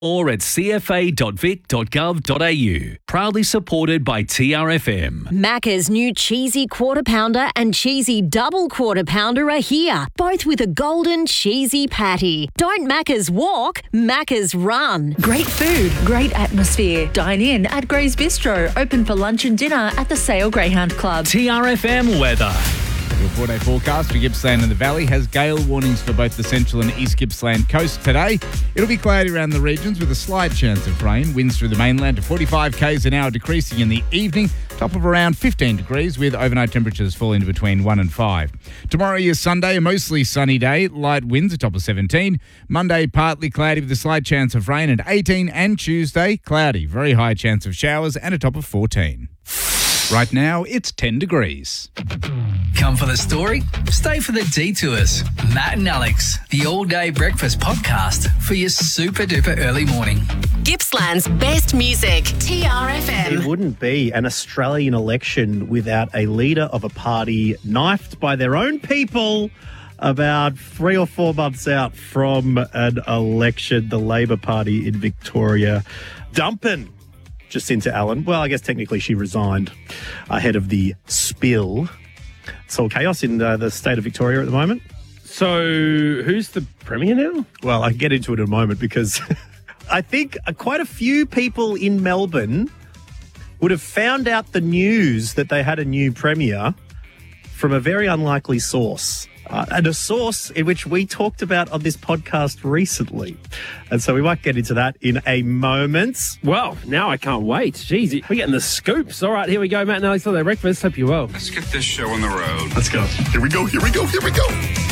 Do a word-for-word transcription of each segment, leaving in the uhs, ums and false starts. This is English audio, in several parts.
or at c f a dot vic dot gov dot a u. Proudly supported by T R F M. Macca's new cheesy quarter pounder and cheesy double quarter pounder are here, both with a golden cheesy patty. Don't Macca's walk, Macca's run. Great food, great atmosphere. Dine in at Gray's Bistro, open for lunch and dinner at the Sale Greyhound Club. T R F M weather. Your four-day forecast for Gippsland and the Valley has gale warnings for both the central and east Gippsland coast today. It'll be cloudy around the regions with a slight chance of rain. Winds through the mainland to forty-five kays an hour, decreasing in the evening. Top of around fifteen degrees with overnight temperatures falling to between one and five. Tomorrow is Sunday, a mostly sunny day. Light winds, a top of seventeen. Monday, partly cloudy with a slight chance of rain at eighteen. And Tuesday, cloudy. Very high chance of showers and a top of fourteen. Right now, it's ten degrees. Come for the story? Stay for the detours. Matt and Alex, the all-day breakfast podcast for your super-duper early morning. Gippsland's best music, T R F M. It wouldn't be an Australian election without a leader of a party knifed by their own people about three or four months out from an election. The Labor Party in Victoria dumping Jacinta Allen. Well, I guess technically she resigned ahead of the spill. It's all chaos in uh, the state of Victoria at the moment. So who's the Premier now? Well, I can get into it in a moment because I think quite a few people in Melbourne would have found out the news that they had a new Premier from a very unlikely source. Uh, and a source in which we talked about on this podcast recently. And so we might get into that in a moment. Well, now I can't wait. Jeez, we're getting the scoops. All right, here we go. Matt and Alex for their breakfast. Hope you're well. Let's get this show on the road. Let's go. Here we go, here we go, here we go.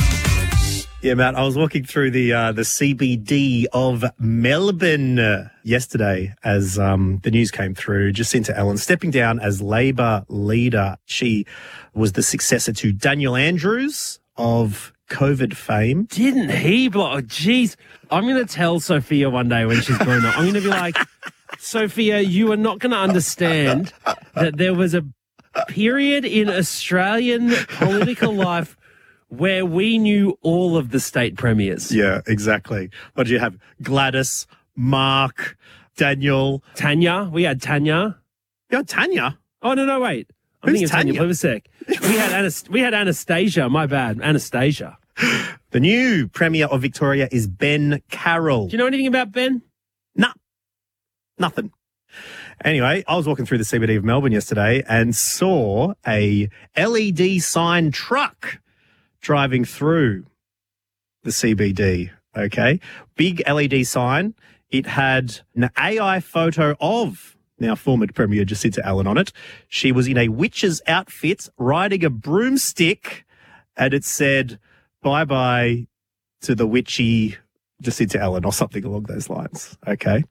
Yeah, Matt, I was walking through the uh, the C B D of Melbourne uh, yesterday as um, the news came through. Jacinta Allen stepping down as Labor leader. She was the successor to Daniel Andrews of COVID fame. Didn't he blow? Oh, geez. I'm going to tell Sophia one day when she's grown up. I'm going to be like, Sophia, you are not going to understand that there was a period in Australian political life where we knew all of the state premiers. Yeah, exactly. What did you have? Gladys, Mark, Daniel. Tanya. We had Tanya. Yeah, Tanya? Oh, no, no, wait. I'm Who's thinking Tanya? Tanya Plibersek. We had Anast- we had Anastasia. My bad. Anastasia. The new Premier of Victoria is Ben Carroll. Do you know anything about Ben? Nah. Nothing. Anyway, I was walking through the C B D of Melbourne yesterday and saw a L E D sign truck driving through the C B D, okay? Big L E D sign. It had an A I photo of now former Premier Jacinta Allen on it. She was in a witch's outfit riding a broomstick, and it said, bye-bye to the witchy Jacinta Allen or something along those lines, okay?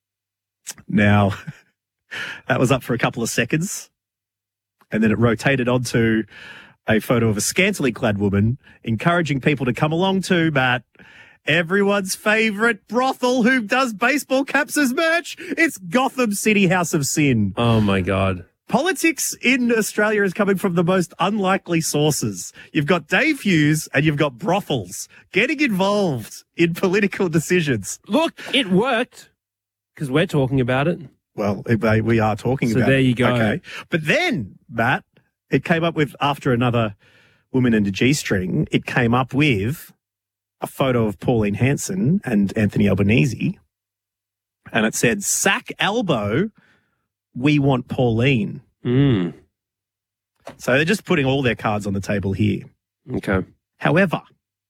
Now, that was up for a couple of seconds, and then it rotated onto a photo of a scantily clad woman encouraging people to come along to, Matt, everyone's favourite brothel who does baseball caps as merch. It's Gotham City House of Sin. Oh, my God. Politics in Australia is coming from the most unlikely sources. You've got Dave Hughes and you've got brothels getting involved in political decisions. Look, it worked because we're talking about it. Well, we are talking so about it. So there you go. Okay. But then, Matt, it came up with, after another woman and a G-string, it came up with a photo of Pauline Hanson and Anthony Albanese, and it said, sack elbow, we want Pauline. Mm. So they're just putting all their cards on the table here. Okay. However,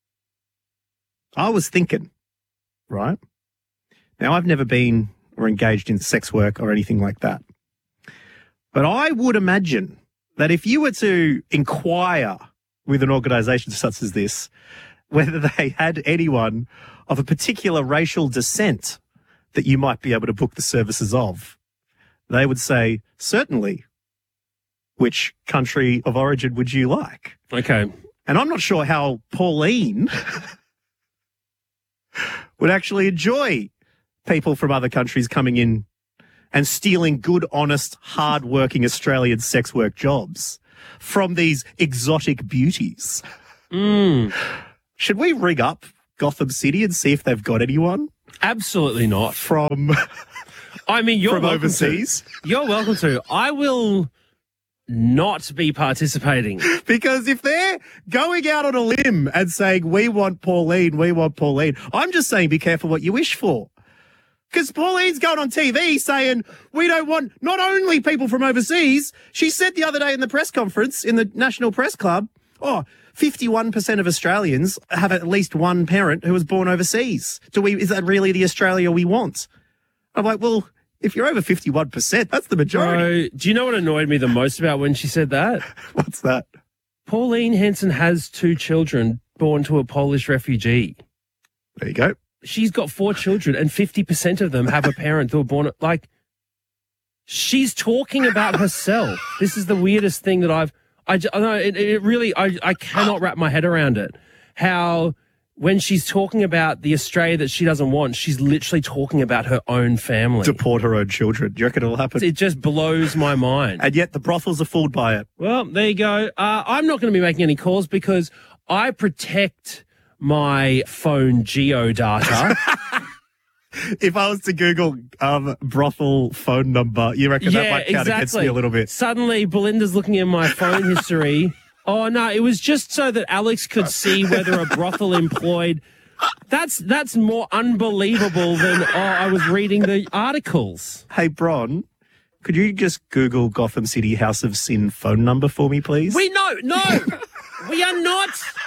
I was thinking, right? Now, I've never been or engaged in sex work or anything like that. But I would imagine that if you were to inquire with an organisation such as this, whether they had anyone of a particular racial descent that you might be able to book the services of, they would say, certainly. Which country of origin would you like? Okay. And I'm not sure how Pauline would actually enjoy people from other countries coming in and stealing good, honest, hard-working Australian sex work jobs from these exotic beauties. Mm. Should we rig up Gotham City and see if they've got anyone? Absolutely not. From I mean, you're from welcome overseas? To. You're welcome to. I will not be participating. Because if they're going out on a limb and saying, we want Pauline, we want Pauline, I'm just saying be careful what you wish for. Because Pauline's going on T V saying, we don't want not only people from overseas. She said the other day in the press conference in the National Press Club, oh, fifty-one percent of Australians have at least one parent who was born overseas. Do we? Is that really the Australia we want? I'm like, well, if you're over fifty-one percent, that's the majority. Bro, do you know what annoyed me the most about when she said that? What's that? Pauline Hanson has two children born to a Polish refugee. There you go. She's got four children and fifty percent of them have a parent who were born, like, she's talking about herself. This is the weirdest thing that I've, I, I know, it, it really, I, I cannot wrap my head around it. How when she's talking about the Australia that she doesn't want, she's literally talking about her own family. Deport her own children. Do you reckon it'll happen? It just blows my mind. And yet the brothels are fooled by it. Well, there you go. Uh, I'm not going to be making any calls because I protect my phone geo data. If I was to Google um, brothel phone number, you reckon yeah, that might count exactly. against me a little bit? Suddenly, Belinda's looking at my phone history. Oh, no, it was just so that Alex could see whether a brothel employed. That's that's more unbelievable than, oh, I was reading the articles. Hey, Bron, could you just Google Gotham City House of Sin phone number for me, please? We know, no, we are not.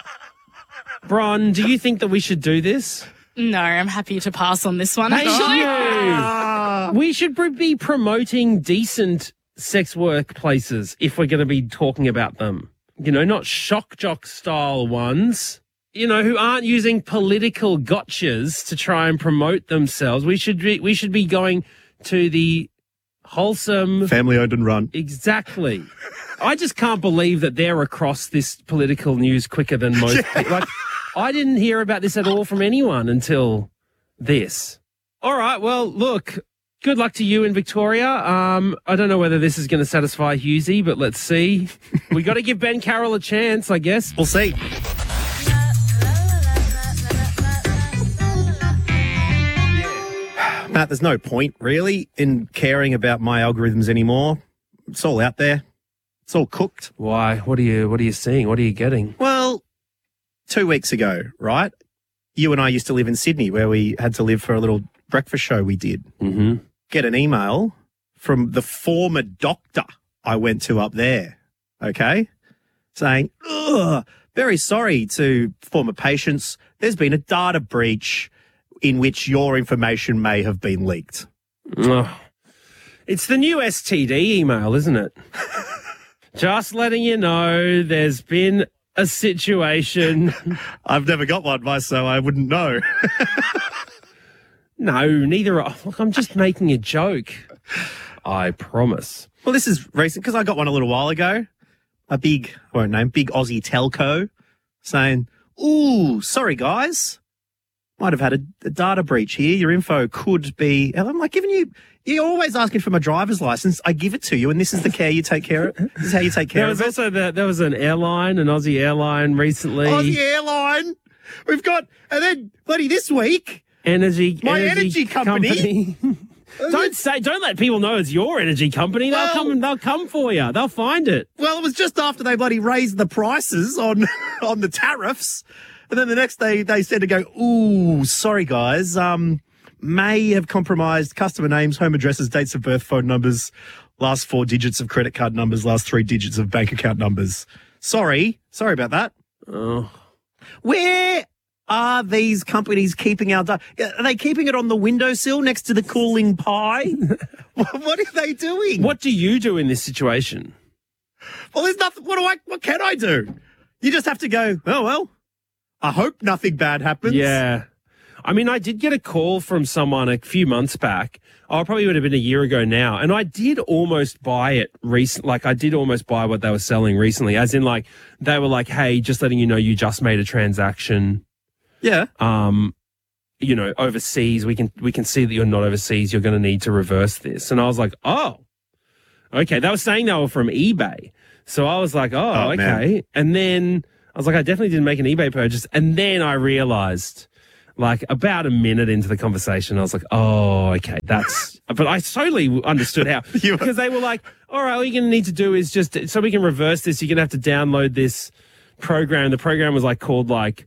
Bron, do you think that we should do this? No, I'm happy to pass on this one, Thank actually. you. We should be promoting decent sex workplaces if we're going to be talking about them. You know, not shock jock style ones, you know, who aren't using political gotchas to try and promote themselves. We should be, we should be going to the wholesome. Family owned and run. Exactly. I just can't believe that they're across this political news quicker than most Yeah. people. Like, I didn't hear about this at all from anyone until this. All right. Well, look, good luck to you in Victoria. Um, I don't know whether this is going to satisfy Husey, but let's see. We got to give Ben Carroll a chance, I guess. We'll see. Matt, there's no point really in caring about my algorithms anymore. It's all out there. It's all cooked. Why? What are you, what are you seeing? What are you getting? Well, two weeks ago, right? You and I used to live in Sydney where we had to live for a little breakfast show we did. Mm-hmm. Get an email from the former doctor I went to up there, okay, saying, ugh, very sorry to former patients. There's been a data breach in which your information may have been leaked. Oh. It's the new S T D email, isn't it? Just letting you know there's been a situation. I've never got one, Vice, so I wouldn't know. No, neither. Are, look, I'm just making a joke. I promise. Well, this is recent because I got one a little while ago. A big, I won't name, big Aussie telco saying, ooh, sorry, guys. Might have had a, a data breach here. Your info could be. And I'm like, giving you, you're always asking for my driver's license. I give it to you, and this is the care you take care of. This is how you take care There of was it. also the, there was an airline, an Aussie airline recently. Aussie airline. We've got, and then bloody this week, Energy, my energy, company. company. Don't say, don't let people know it's your energy company. They'll Well- come, they'll come for you. They'll find it. Well, it was just after they bloody raised the prices on on the tariffs. And then the next day they said to go, ooh, sorry, guys, um, may have compromised customer names, home addresses, dates of birth, phone numbers, last four digits of credit card numbers, last three digits of bank account numbers. Sorry. Sorry about that. Oh, Where are these companies keeping our data? Are they keeping it on the windowsill next to the cooling pie? What are they doing? what do you do in this situation? Well, there's nothing. What do I, what can I do? You just have to go, oh, well, I hope nothing bad happens. Yeah. I mean, I did get a call from someone a few months back. Oh, probably would have been a year ago now. And I did almost buy it recent. Like I did almost buy what they were selling recently, as in like, they were like, hey, just letting you know, you just made a transaction. Yeah. Um, you know, overseas, we can, we can see that you're not overseas. You're going to need to reverse this. And I was like, oh, okay. They were saying they were from eBay. So I was like, oh, Oh, okay. man. And then I was like, I definitely didn't make an eBay purchase. And then I realized, like about a minute into the conversation, I was like, oh, okay, that's, but I totally understood how, because they were like, all right, all you're going to need to do is just, so we can reverse this, you're going to have to download this program. The program was like called like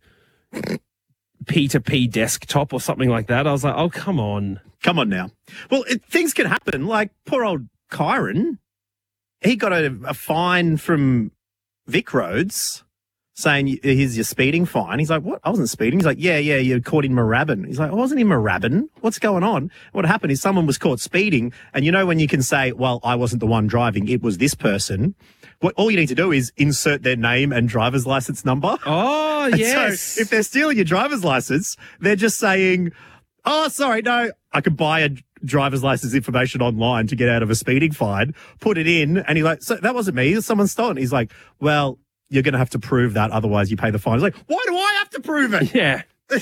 P two P desktop or something like that. I was like, oh, come on. Come on now. Well, it, things can happen. Like poor old Kyron, he got a, a fine from Vic Roads saying, here's your speeding fine. He's like, what? I wasn't speeding. He's like, yeah, yeah, you're caught in Moorabbin. He's like, I wasn't in Moorabbin. What's going on? What happened is someone was caught speeding. And you know when you can say, well, I wasn't the one driving, it was this person. What all you need to do is insert their name and driver's license number. Oh, and yes. So if they're stealing your driver's license, they're just saying, oh, sorry, no, I could buy a driver's license information online to get out of a speeding fine, put it in. And he's like, so that wasn't me. Someone stole it. He's like, well, you're going to have to prove that. Otherwise you pay the fine. He's like, why do I have to prove it? Yeah.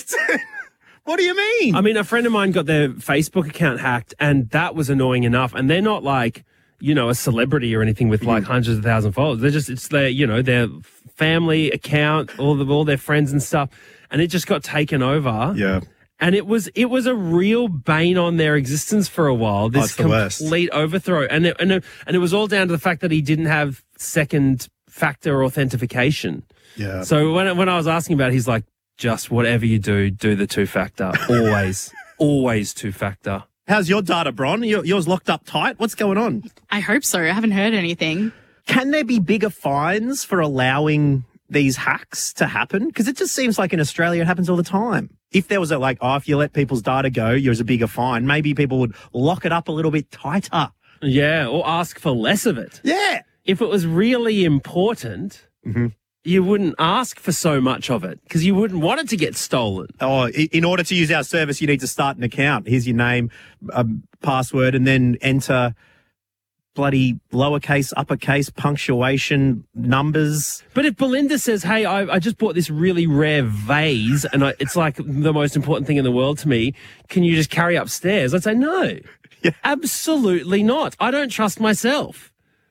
What do you mean? I mean, a friend of mine got their Facebook account hacked and that was annoying enough. And they're not like, you know, a celebrity or anything with like hundreds of thousands of followers. They're just, it's their, you know, their family account, all the, all their friends and stuff. And it just got taken over. Yeah. And it was, it was a real bane on their existence for a while. This oh, it's the worst. complete overthrow. And it, and it, and it was all down to the fact that he didn't have second factor authentication. Yeah. So when, when I was asking about it, he's like, just whatever you do, do the two factor. Always, always two factor. How's your data, Bron? Your, yours locked up tight? What's going on? I hope so. I haven't heard anything. Can there be bigger fines for allowing these hacks to happen? Because it just seems like in Australia it happens all the time. If there was a like, oh, if you let people's data go, there's a bigger fine, maybe people would lock it up a little bit tighter. Yeah, or ask for less of it. Yeah. If it was really important, mm-hmm. you wouldn't ask for so much of it because you wouldn't want it to get stolen. Oh, in order to use our service, you need to start an account. Here's your name, um, password, and then enter bloody lowercase, uppercase, punctuation, numbers. But if Belinda says, hey, I, I just bought this really rare vase and I, it's like the most important thing in the world to me, can you just carry upstairs? I'd say, no, yeah. Absolutely not. I don't trust myself.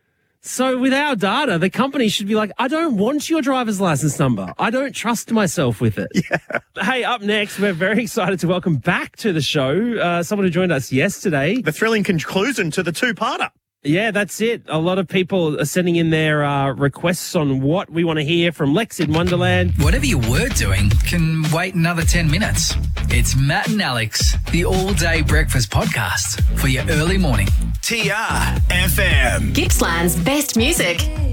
So with our data, the company should be like, I don't want your driver's license number. I don't trust myself with it. Yeah. Hey, up next, we're very excited to welcome back to the show uh, someone who joined us yesterday. The thrilling conclusion to the two-parter. Yeah, that's it. A lot of people are sending in their uh, requests on what we want to hear from Lex in Wonderland. Whatever you were doing can wait another ten minutes. It's Matt and Alex, the all-day breakfast podcast for your early morning. T R F M. Gippsland's best music.